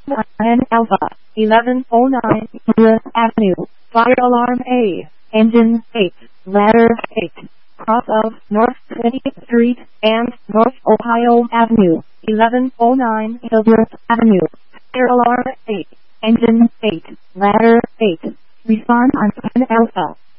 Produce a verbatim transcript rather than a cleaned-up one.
N Alpha, eleven oh nine Hillsborough Avenue, Fire Alarm A, Engine eight, Ladder eight, cross of North twentieth Street and North Ohio Avenue, eleven oh nine Hillsborough Avenue, Fire Alarm eight, Engine eight, Ladder eight, respond on N Alpha.